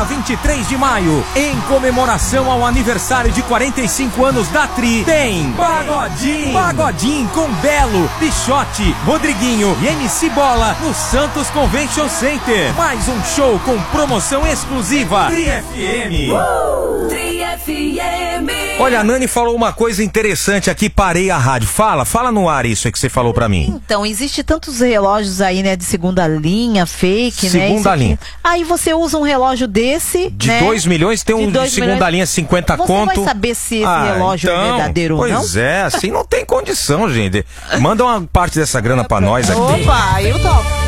23 de maio, em comemoração ao aniversário de 45 anos da Tri, tem Pagodinho. Pagodinho com Belo, Pichote, Rodriguinho e MC Bola no Santos Convention Center. Mais um show com promoção exclusiva. Tri FM. Tri FM. Olha, a Nani falou uma coisa interessante aqui, parei a rádio. Fala no ar isso aí que você falou pra mim. Então, existe tantos relógios aí, né, de segunda linha, fake, né? Segunda linha. Aí você usa um relógio desse, de né? 2 milhões, tem um de segunda linha, 50 conto. Você vai saber se esse relógio é verdadeiro ou não? Pois é, assim não tem condição, gente. Manda uma parte dessa grana pra nós aqui. Opa, eu topo.